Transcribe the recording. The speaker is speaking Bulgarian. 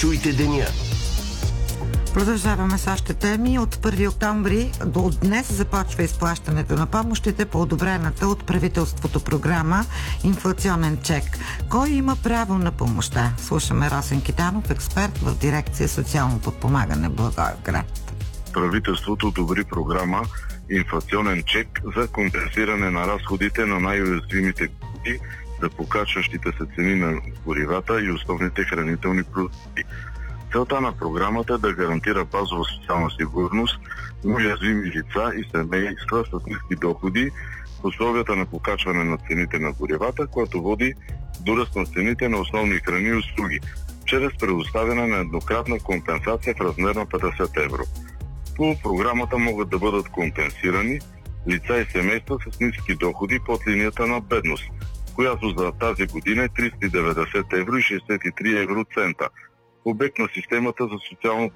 Чуйте деня. Продължаваме с още теми. От 1 октомври до днес започва изплащането на помощите по одобрената от правителството програма инфлационен чек. Кой има право на помощта? Слушаме Росен Китанов, експерт в дирекция социално подпомагане Благоевград. Правителството одобри програма инфлационен чек за компенсиране на разходите на най-уязвимите групи за покачващите се цени на горивата и основните хранителни продукти. Целта на програмата е да гарантира базова социална сигурност на уязвими лица и семейства с ниски доходи в условията на покачване на цените на горивата, което води до ръст на цените на основни храни и услуги, чрез предоставяне на еднократна компенсация в размер на 50 евро. По програмата могат да бъдат компенсирани лица и семейства с ниски доходи под линията на бедност, която за тази година е 390 евро и 63 евроцента. Обект на системата за социално